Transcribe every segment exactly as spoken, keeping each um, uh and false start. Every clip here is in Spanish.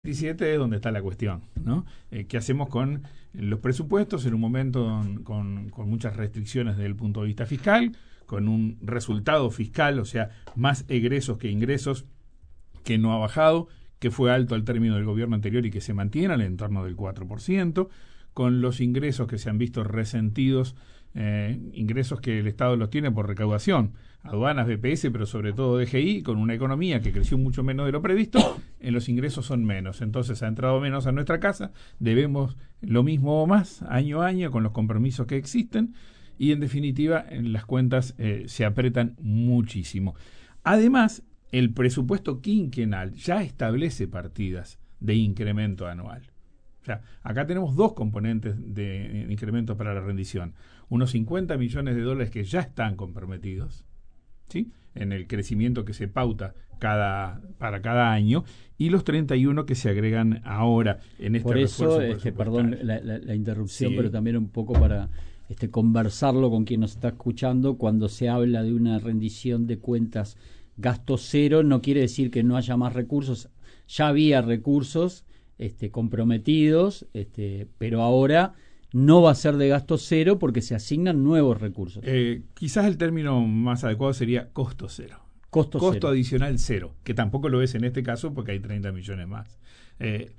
diecisiete es donde está la cuestión, ¿no? Eh, ¿Qué hacemos con los presupuestos en un momento con, con, con muchas restricciones desde el punto de vista fiscal, con un resultado fiscal, o sea, más egresos que ingresos, que no ha bajado, que fue alto al término del gobierno anterior y que se mantiene al entorno del cuatro por ciento, con los ingresos que se han visto resentidos, eh, ingresos que el Estado los tiene por recaudación, aduanas, B P S, pero sobre todo D G I, con una economía que creció mucho menos de lo previsto, en los ingresos son menos. Entonces ha entrado menos a nuestra casa, debemos lo mismo o más, año a año, con los compromisos que existen, y en definitiva en las cuentas eh, se apretan muchísimo. Además, el presupuesto quinquenal ya establece partidas de incremento anual. O sea, acá tenemos dos componentes de incremento para la rendición. Unos cincuenta millones de dólares que ya están comprometidos, ¿sí?, en el crecimiento que se pauta cada, para cada año, y los treinta y uno que se agregan ahora en este Por eso, refuerzo este, perdón la, la, la interrupción, sí. pero también un poco para este, conversarlo con quien nos está escuchando. Cuando se habla de una rendición de cuentas gasto cero, no quiere decir que no haya más recursos. Ya había recursos este, comprometidos, este, pero ahora no va a ser de gasto cero porque se asignan nuevos recursos. Eh, quizás el término más adecuado sería costo cero. Costo, costo cero. adicional cero, que tampoco lo es en este caso porque hay treinta millones más. Eh,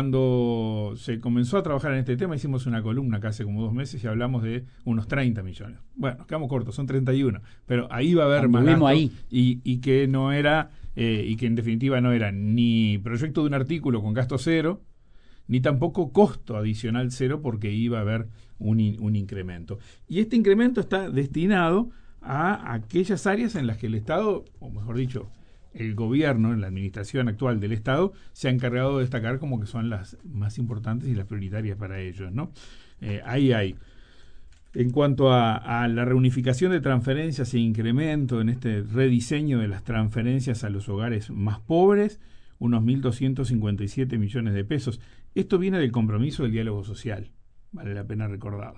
cuando se comenzó a trabajar en este tema, hicimos una columna acá hace como dos meses y hablamos de unos treinta millones. Bueno, nos quedamos cortos, son treinta y uno, pero ahí va a haber más gasto, ahí. Y, y que no era, eh, y que en definitiva no era ni proyecto de un artículo con gasto cero, ni tampoco costo adicional cero, porque iba a haber un, in, un incremento. Y este incremento está destinado a aquellas áreas en las que el Estado, o mejor dicho, el gobierno, en la administración actual del Estado, se ha encargado de destacar como que son las más importantes y las prioritarias para ellos, ¿no? Eh, ahí hay. En cuanto a, a la reunificación de transferencias e incremento en este rediseño de las transferencias a los hogares más pobres, unos mil doscientos cincuenta y siete millones de pesos. Esto viene del compromiso del diálogo social, vale la pena recordarlo.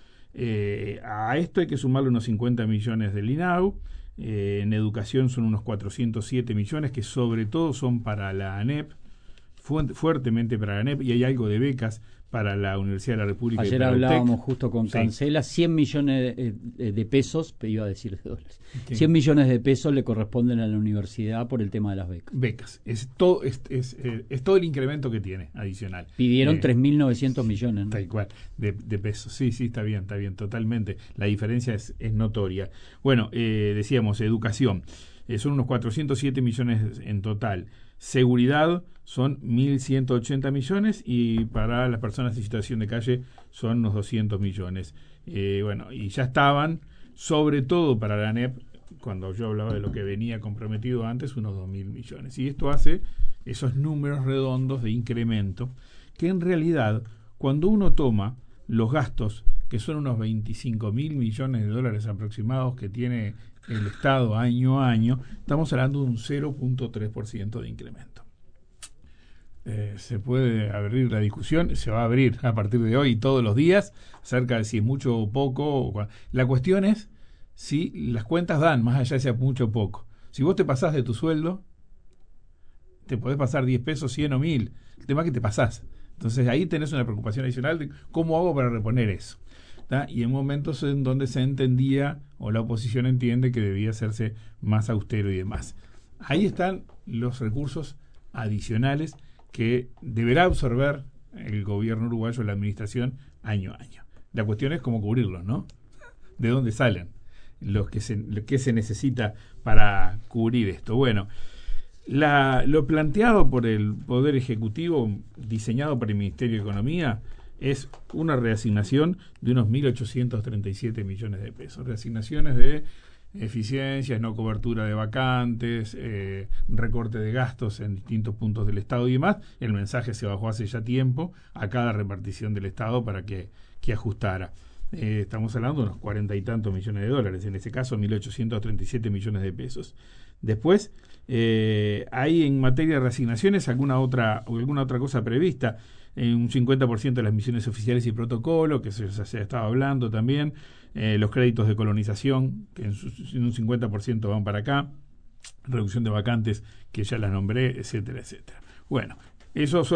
Eh, a esto hay que sumarle unos cincuenta millones del I N A U, eh, en educación son unos cuatrocientos siete millones, que sobre todo son para la ANEP, fu- fuertemente para la ANEP, y hay algo de becas para la Universidad de la República. Ayer y para hablábamos UTEC. justo con Sí. Cancela, cien millones de, de, de pesos, iba a decir de dólares, ¿Qué? cien millones de pesos le corresponden a la universidad por el tema de las becas. Becas, es todo, es, es, es, es todo el incremento que tiene adicional. Pidieron Eh, tres mil novecientos millones, ¿no? Tal cual, de, de pesos. Sí, sí, está bien, está bien, totalmente. La diferencia es, es notoria. Bueno, eh, decíamos, educación. Eh, son unos cuatrocientos siete millones en total. Seguridad son mil ciento ochenta millones, y para las personas en situación de calle son unos doscientos millones. Eh, bueno, y ya estaban, sobre todo para la ANEP, cuando yo hablaba de lo que venía comprometido antes, unos dos mil millones. Y esto hace esos números redondos de incremento, que en realidad, cuando uno toma los gastos, que son unos veinticinco mil millones de dólares aproximados que tiene el Estado año a año, estamos hablando de un cero punto tres por ciento de incremento. Eh, se puede abrir la discusión, se va a abrir a partir de hoy todos los días, acerca de si es mucho o poco. La cuestión es si las cuentas dan, más allá de sea mucho o poco. Si vos te pasás de tu sueldo, te podés pasar diez pesos, cien o mil. El tema es que te pasás. Entonces ahí tenés una preocupación adicional de cómo hago para reponer eso. ¿Tá? Y en momentos en donde se entendía, o la oposición entiende, que debía hacerse más austero y demás. Ahí están los recursos adicionales que deberá absorber el gobierno uruguayo, la administración, año a año. La cuestión es cómo cubrirlos, ¿no? ¿De dónde salen? Los que se, lo que se necesita para cubrir esto. Bueno, la, lo planteado por el Poder Ejecutivo, diseñado por el Ministerio de Economía, es una reasignación de unos mil ochocientos treinta y siete millones de pesos. Reasignaciones de eficiencias, no cobertura de vacantes, eh, recorte de gastos en distintos puntos del Estado y demás. El mensaje se bajó hace ya tiempo a cada repartición del Estado para que, que ajustara. Eh, estamos hablando de unos cuarenta y tantos millones de dólares, en este caso mil ochocientos treinta y siete millones de pesos. Después, eh, hay en materia de reasignaciones alguna otra, alguna otra cosa prevista. En un cincuenta por ciento de las misiones oficiales y protocolo, que se, se ha estado hablando también, eh, los créditos de colonización, que en, su, en un cincuenta por ciento van para acá, reducción de vacantes, que ya las nombré, etcétera, etcétera. Bueno, eso